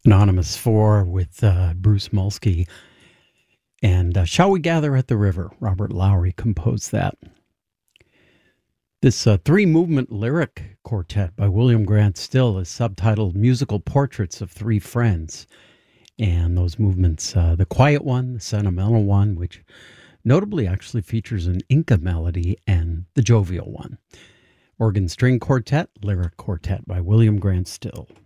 Anonymous 4 with Bruce Mulsky. And Shall We Gather at the River? Robert Lowry composed that. This three-movement lyric quartet by William Grant Still is subtitled Musical Portraits of Three Friends. And those movements, the quiet one, the sentimental one, which notably actually features an Inca melody, and the jovial one. Organ String Quartet, Lyric Quartet by William Grant Still.